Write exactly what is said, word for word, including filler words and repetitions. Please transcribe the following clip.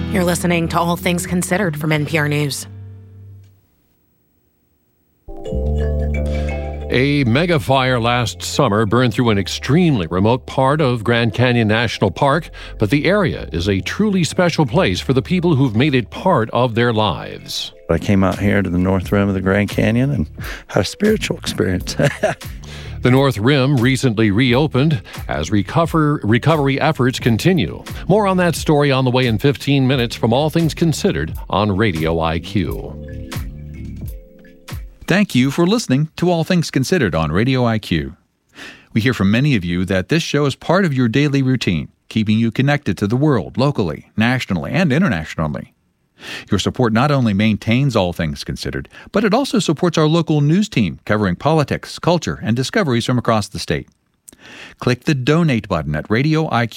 You're listening to All Things Considered from N P R News. A mega fire last summer burned through an extremely remote part of Grand Canyon National Park, but the area is a truly special place for the people who've made it part of their lives. I came out here to the North Rim of the Grand Canyon and had a spiritual experience. The North Rim recently reopened as recover, recovery efforts continue. More on that story on the way in fifteen minutes from All Things Considered on Radio I Q. Thank you for listening to All Things Considered on Radio I Q. We hear from many of you that this show is part of your daily routine, keeping you connected to the world locally, nationally, and internationally. Your support not only maintains All Things Considered, but it also supports our local news team covering politics, culture, and discoveries from across the state. Click the donate button at radio I Q